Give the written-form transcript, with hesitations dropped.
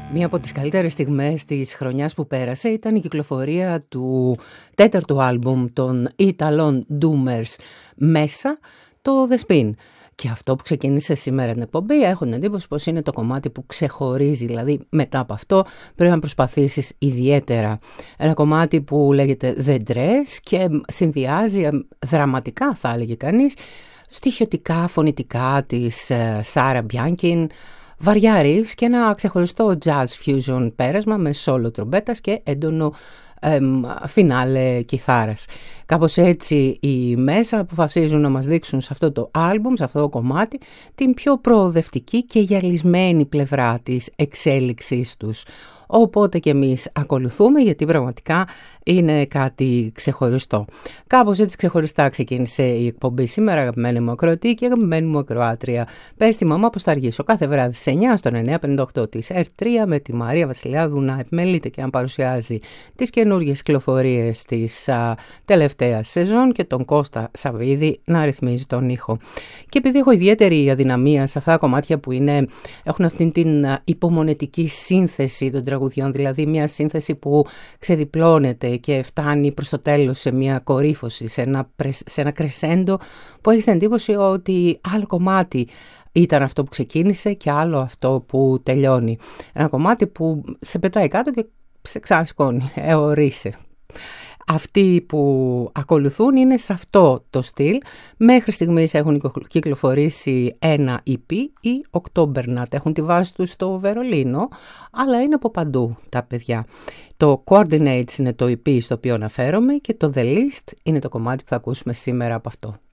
Μία από τις καλύτερες στιγμές της χρονιάς που πέρασε ήταν η κυκλοφορία του τέταρτου άλμπουμ των Ιταλών Doomers, μέσα το The Spin. Και αυτό που ξεκίνησε σήμερα την εκπομπή, έχω την εντύπωση πως είναι το κομμάτι που ξεχωρίζει, δηλαδή μετά από αυτό πρέπει να προσπαθήσεις ιδιαίτερα. Ένα κομμάτι που λέγεται The Dress και συνδυάζει δραματικά, θα έλεγε κανείς, στοιχειωτικά, φωνητικά της Σάρα Μπιάνκιν, βαριά ριφς και ένα ξεχωριστό jazz fusion πέρασμα με solo τρομπέτας και έντονο φινάλε κιθάρας. Κάπως έτσι οι μέσα αποφασίζουν να μας δείξουν σε αυτό το άλμπουμ, σε αυτό το κομμάτι, την πιο προοδευτική και γυαλισμένη πλευρά της εξέλιξής τους. Οπότε και εμείς ακολουθούμε, γιατί πραγματικά είναι κάτι ξεχωριστό. Κάπως έτσι ξεχωριστά ξεκίνησε η εκπομπή σήμερα, αγαπημένη μου ακροατή και αγαπημένη μου ακροάτρια. Πες τη μαμά πως θα αργήσω κάθε βράδυ στις 9 στο 958 της R3 με τη Μαρία Βασιλιάδου να επιμελείται και να παρουσιάζει τις καινούργιες κυκλοφορίες της τελευταίας σεζόν και τον Κώστα Σαββίδη να ρυθμίζει τον ήχο. Και επειδή έχω ιδιαίτερη αδυναμία σε αυτά τα κομμάτια που έχουν αυτήν την υπομονετική σύνθεση των τραγουδιών, δηλαδή μια σύνθεση που ξεδιπλώνεται και φτάνει προς το τέλος σε μια κορύφωση, σε ένα κρεσέντο που έχει την εντύπωση ότι άλλο κομμάτι ήταν αυτό που ξεκίνησε και άλλο αυτό που τελειώνει. Ένα κομμάτι που σε πετάει κάτω και σε ξανασηκώνει, ορίσε. Αυτοί που ακολουθούν είναι σε αυτό το στυλ. Μέχρι στιγμής έχουν κυκλοφορήσει ένα EP, οι Octobernaut. Έχουν τη βάση τους στο Βερολίνο, αλλά είναι από παντού τα παιδιά. Το Coordinates είναι το EP στο οποίο αναφέρομαι και το The List είναι το κομμάτι που θα ακούσουμε σήμερα από αυτό.